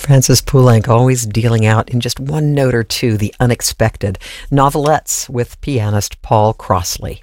Francis Poulenc always dealing out in just one note or two the unexpected. Novelettes with pianist Paul Crossley.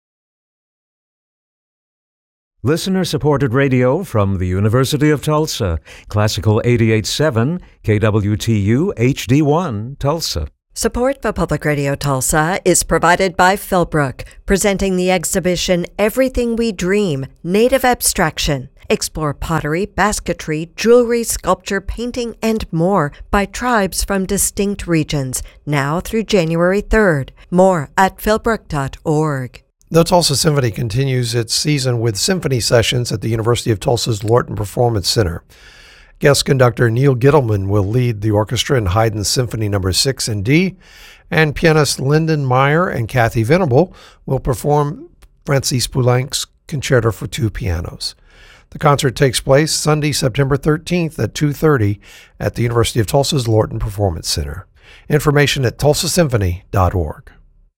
Listener-supported radio from the University of Tulsa. Classical 88.7, KWTU HD1, Tulsa. Support for Public Radio Tulsa is provided by Philbrook, presenting the exhibition Everything We Dream, Native Abstraction. Explore pottery, basketry, jewelry, sculpture, painting, and more by tribes from distinct regions, now through January 3rd. More at philbrook.org. The Tulsa Symphony continues its season with symphony sessions at the University of Tulsa's Lorton Performance Center. Guest conductor Neil Gittleman will lead the orchestra in Haydn's Symphony No. 6 in D, and pianist Lyndon Meyer and Kathy Venable will perform Francis Poulenc's Concerto for Two Pianos. The concert takes place Sunday, September 13th at 2:30 at the University of Tulsa's Lorton Performance Center. Information at tulsasymphony.org.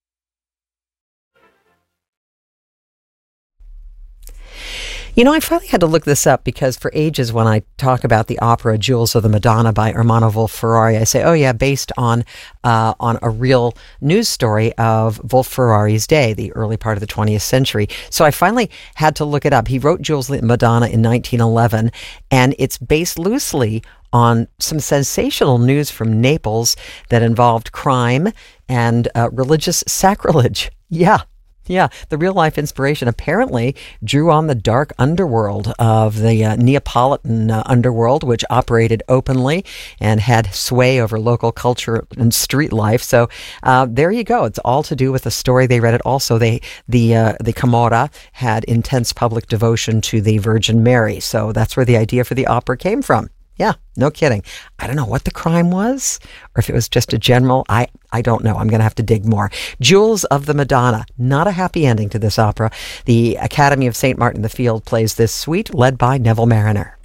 You know, I finally had to look this up because for ages when I talk about the opera Jewels of the Madonna by Ermanno Wolf-Ferrari, I say, oh yeah, based on a real news story of Wolf-Ferrari's day, the early part of the 20th century. So I finally had to look it up. He wrote Jewels of the Madonna in 1911, and it's based loosely on some sensational news from Naples that involved crime and religious sacrilege. Yeah, the real-life inspiration apparently drew on the dark underworld of the Neapolitan underworld, which operated openly and had sway over local culture and street life. So there you go. It's all to do with the story they read. It also, the Camorra had intense public devotion to the Virgin Mary. So that's where the idea for the opera came from. Yeah, no kidding. I don't know what the crime was, or if it was just a general, I don't know. I'm going to have to dig more. Jewels of the Madonna. Not a happy ending to this opera. The Academy of St. Martin in the Field plays this suite, led by Neville Mariner.